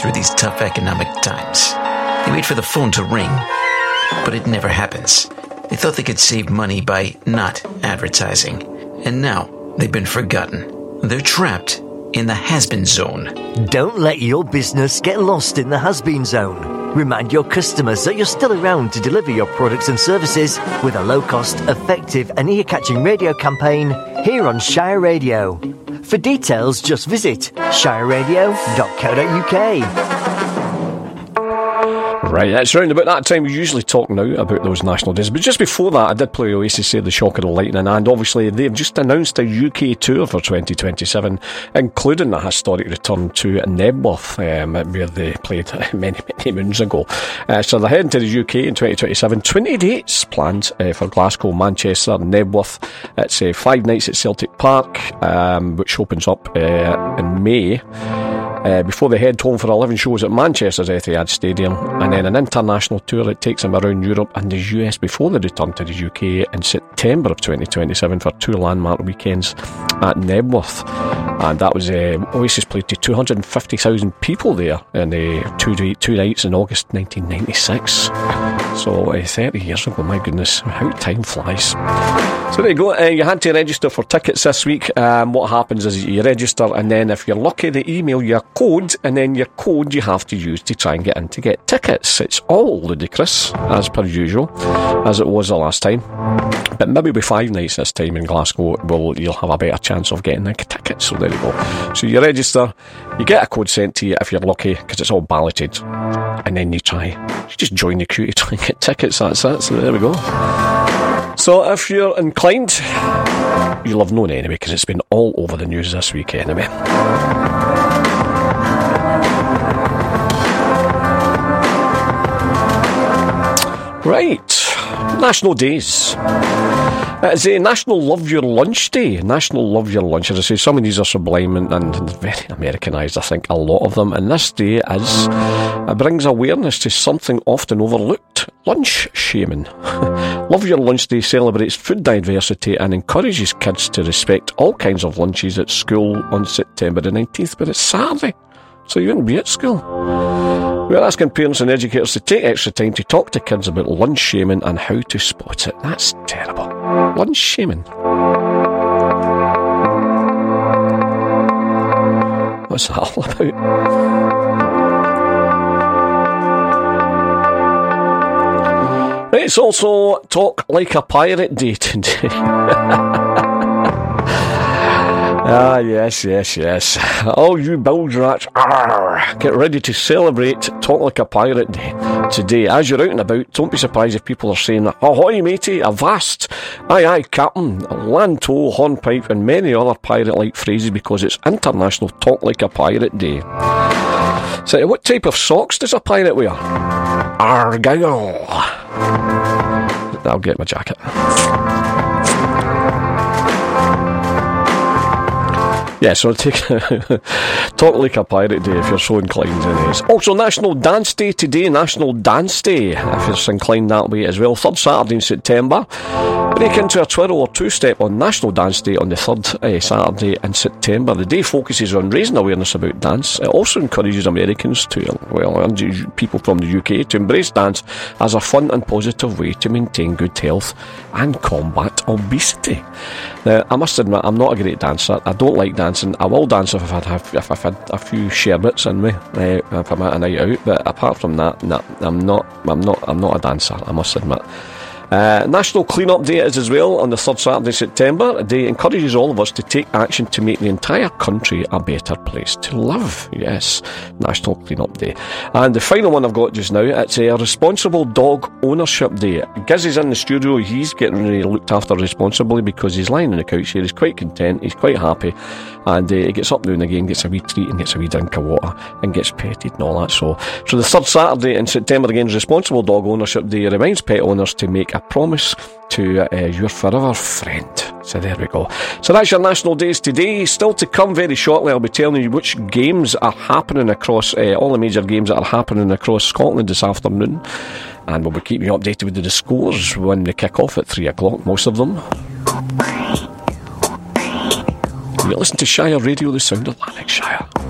through these tough economic times. They wait for the phone to ring, but it never happens. They thought they could save money by not advertising, and now they've been forgotten. They're trapped in the has-been zone. Don't let your business get lost in the has-been zone. Remind your customers that you're still around to deliver your products and services with a low-cost, effective and ear-catching radio campaign here on Shire Radio. For details, just visit shireradio.co.uk. Right, it's round about that time we usually talk now about those national days. But just before that, I did play Oasis Say the Shock of the Lightning, and obviously they've just announced a UK tour for 2027, including a historic return to Nebworth, where they played many moons ago. So they're heading to the UK in 2027. 20 dates planned for Glasgow, Manchester, Nebworth. It's 5 nights at Celtic Park, which opens up in May. Before they head home for 11 shows at Manchester's Etihad Stadium, and then an international tour that takes them around Europe and the US before they return to the UK in September of 2027 for 2 landmark weekends at Nebworth. And that was Oasis played to 250,000 people there in 2 nights in August 1996. So 30 years ago, my goodness, how time flies. So there you go, you had to register for tickets this week. What happens is you register, and then if you're lucky they email you a code, and then your code you have to use to try and get in to get tickets. It's all ludicrous, as per usual, as it was the last time. But maybe with 5 nights this time in Glasgow, you'll have a better chance of getting the tickets. So there you go. So you register, you get a code sent to you if you're lucky, because it's all balloted, and then you just join the queue to try and get tickets. That's it. So there we go. So if you're inclined, you'll have known anyway, because it's been all over the news this week anyway. Right, national days. It's a National Love Your Lunch Day. National Love Your Lunch. As I say, some of these are sublime and very Americanised, I think, a lot of them. And this day brings awareness to something often overlooked: lunch shaming. Love Your Lunch Day celebrates food diversity and encourages kids to respect all kinds of lunches at school on September the 19th, but it's Saturday, so you wouldn't be at school. We're asking parents and educators to take extra time to talk to kids about lunch shaming and how to spot it. That's terrible. Lunch shaming. What's that all about? Right, it's also Talk Like a Pirate Day today. Ah, yes. All you bilge rats, get ready to celebrate Talk Like a Pirate Day today. As you're out and about, don't be surprised if people are saying, ahoy matey, avast, aye captain, land tow, hornpipe and many other pirate-like phrases, because it's International Talk Like a Pirate Day. So what type of socks does a pirate wear? Argyle. I'll get my jacket. Yeah, so Talk Like a Pirate Day if you're so inclined. Anyways. Also, National Dance Day today. National Dance Day, if you're inclined that way as well. 3rd Saturday in September. Break into a twirl or two-step on National Dance Day on the 3rd Saturday in September. The day focuses on raising awareness about dance. It also encourages Americans and people from the UK to embrace dance as a fun and positive way to maintain good health and combat obesity. Now, I must admit, I'm not a great dancer. I don't like dancing. I will dance if I've had a few sherbets in me, if I'm at a night out. But apart from that, no, I'm not a dancer, I must admit. National Clean-Up Day is as well on the 3rd Saturday of September. A day encourages all of us to take action to make the entire country a better place to live. Yes, National Clean-Up Day. And the final one I've got just now, it's a Responsible Dog Ownership Day. Giz is in the studio. He's getting really looked after responsibly because he's lying on the couch here. He's quite content. He's quite happy. And he gets up now and again, gets a wee treat and gets a wee drink of water and gets petted and all that. So the 3rd Saturday in September again is Responsible Dog Ownership Day. It reminds pet owners to make a promise to your forever friend. So there we go. So that's your national days today. Still to come very shortly, I'll be telling you which games are happening across, all the major games that are happening across Scotland this afternoon. And we'll be keeping you updated with the scores when they kick off at 3 o'clock, most of them. You listen to Shire Radio, the sound of Lanarkshire.